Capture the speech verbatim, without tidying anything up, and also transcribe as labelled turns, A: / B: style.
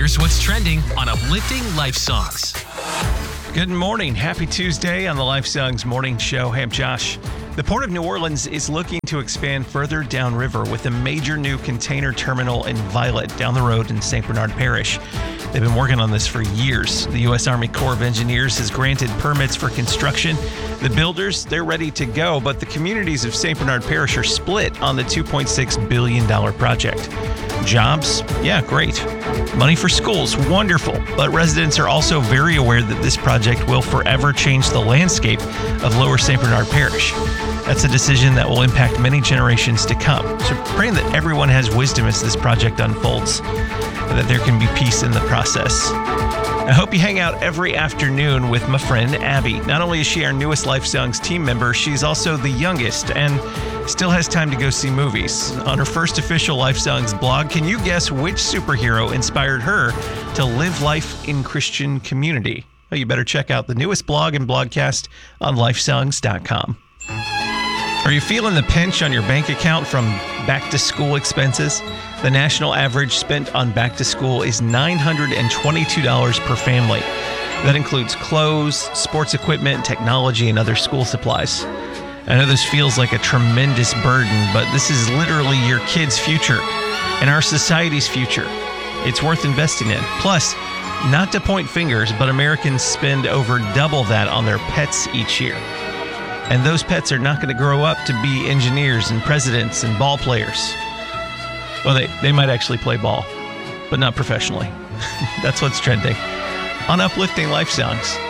A: Here's what's trending on Uplifting Life Songs.
B: Good morning. Happy Tuesday on the Life Songs Morning Show. Hey, I'm Josh. The Port of New Orleans is looking to expand further downriver with a major new container terminal in Violet down the road in Saint Bernard Parish. They've been working on this for years. The U S Army Corps of Engineers has granted permits for construction. The builders, they're ready to go, but the communities of Saint Bernard Parish are split on the two point six billion dollars project. Jobs? Yeah, great. Money for schools? Wonderful. But residents are also very aware that this project will forever change the landscape of Lower Saint Bernard Parish. That's a decision that will impact many generations to come. So praying that everyone has wisdom as this project unfolds, and that there can be peace in the process. I hope you hang out every afternoon with my friend Abby. Not only is she our newest Life Songs team member, she's also the youngest and still has time to go see movies. On her first official Life Songs blog, can you guess which superhero inspired her to live life in Christian community? Well, you better check out the newest blog and blogcast on life songs dot com. Are you feeling the pinch on your bank account from back-to-school expenses? The national average spent on back-to-school is nine hundred twenty-two dollars per family. That includes clothes, sports equipment, technology, and other school supplies. I know this feels like a tremendous burden, but this is literally your kids' future and our society's future. It's worth investing in. Plus, not to point fingers, but Americans spend over double that on their pets each year. And those pets are not going to grow up to be engineers and presidents and ball players. Well, they, they might actually play ball, but not professionally. That's what's trending on Uplifting Life Songs.